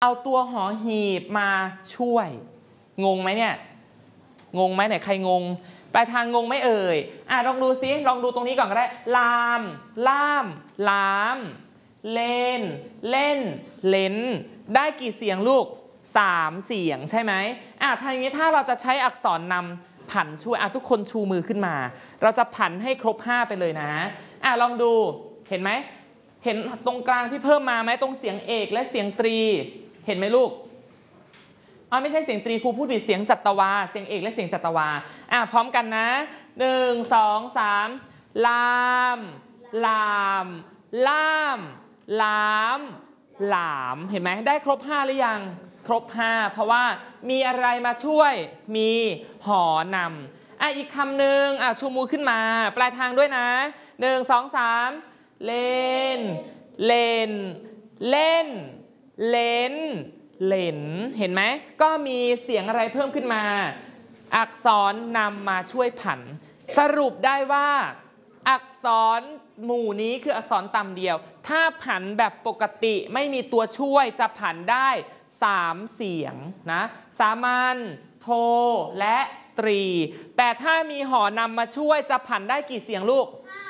เอาตัวหอหีบมาช่วยงงไหมเนี่ยงงไหมไหนใครงงปลายทางงงไม่เอ่ยลองดูซิลองดูตรงนี้ก่อนก็ได้ลามล่ามล้ามเลนเล่นเลนได้กี่เสียงลูก3เสียงใช่ไหมทางนี้ถ้าเราจะใช้อักษรนำผันช่วยทุกคนชูมือขึ้นมาเราจะผันให้ครบ5ไปเลยนะลองดูเห็นไหมเห็นตรงกลางที่เพิ่มมาไหมตรงเสียงเอกและเสียงตรีเห็นไหมลูกไม่ใช่เสียงตรีครูพูดผิดเสียงจัตวาเสียงเอกและเสียงจัตวาพร้อมกันนะ1 2 3ลามลามล่ามล้ามหลามเห็นไหมได้ครบ5หรือยังครบ5เพราะว่ามีอะไรมาช่วยมีหอนำอีกคำหนึ่งชูมือขึ้นมาปลายทางด้วยนะ1 2 3เล่นเล่นเล่นเล่นเล่นเห็นไหมก็มีเสียงอะไรเพิ่มขึ้นมาอักษรนำมาช่วยผันสรุปได้ว่าอักษรหมู่นี้คืออักษรต่ำเดียวถ้าผันแบบปกติไม่มีตัวช่วยจะผันได้3เสียงนะสามัญโทและตรีแต่ถ้ามีหอนำมาช่วยจะผันได้กี่เสียงลูก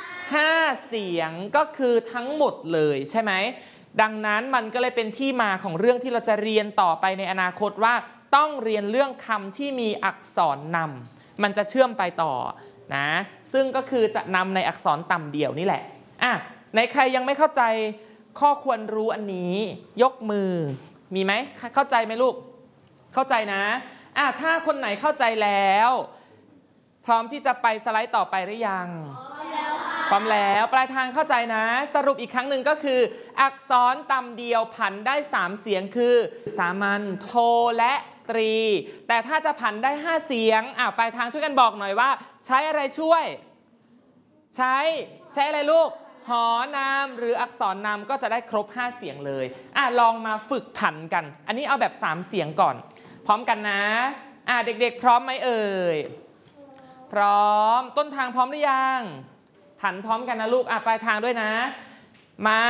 5เสียงก็คือทั้งหมดเลยใช่ไหมดังนั้นมันก็เลยเป็นที่มาของเรื่องที่เราจะเรียนต่อไปในอนาคตว่าต้องเรียนเรื่องคำที่มีอักษรนำมันจะเชื่อมไปต่อนะซึ่งก็คือจะนำในอักษรต่ำเดี่ยวนี่แหละในใครยังไม่เข้าใจข้อควรรู้อันนี้ยกมือมีไหมเข้าใจไหมลูกเข้าใจนะถ้าคนไหนเข้าใจแล้วพร้อมที่จะไปสไลด์ต่อไปหรือยังพร้อมแล้วปลายทางเข้าใจนะสรุปอีกครั้งหนึ่งก็คืออักษรต่ำเดียวผันได้3เสียงคือสามัญโทและตรีแต่ถ้าจะผันได้5เสียงปลายทางช่วยกันบอกหน่อยว่าใช้อะไรช่วยใช้อะไรลูกหอนามหรืออักษรนามก็จะได้ครบ5เสียงเลยลองมาฝึกผันกันอันนี้เอาแบบ3เสียงก่อนพร้อมกันนะเด็กๆพร้อมไหมเอ่ยพร้อมต้นทางพร้อมหรือยังผันพร้อมกันนะลูกปลายทางด้วยนะมา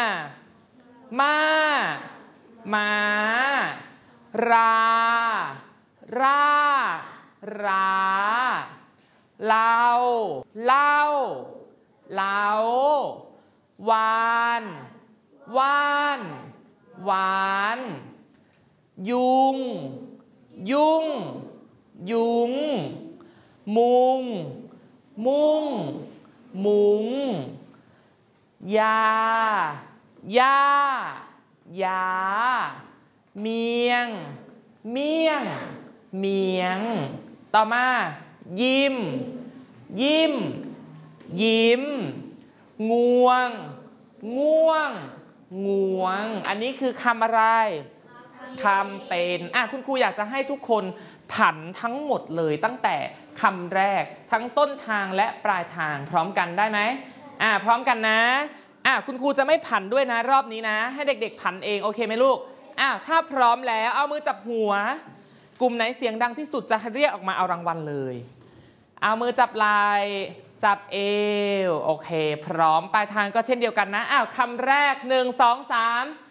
ราเราวานยุงมุงยาเมียงต่อมายิ้มงวงอันนี้คือคำอะไรคำเป็นคุณครูอยากจะให้ทุกคนผันทั้งหมดเลยตั้งแต่คำแรกทั้งต้นทางและปลายทางพร้อมกันได้ไหมพร้อมกันนะคุณครูจะไม่ผันด้วยนะรอบนี้นะให้เด็กๆผันเองโอเคไหมลูกถ้าพร้อมแล้วเอามือจับหัวกลุ่มไหนเสียงดังที่สุดจะเรียกออกมาเอารางวัลเลยเอามือจับไหล่จับเอวโอเคพร้อมปลายทางก็เช่นเดียวกันนะคำแรก1 2 3